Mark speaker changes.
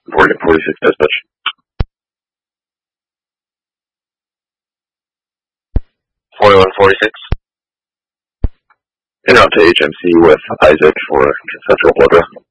Speaker 1: 46 dispatch.
Speaker 2: Forty-one 46.
Speaker 1: En route to HMC with Isaac for consensual blood draw.